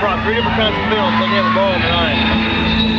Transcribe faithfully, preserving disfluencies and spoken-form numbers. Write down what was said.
brought three different kinds of films. They have a ball tonight.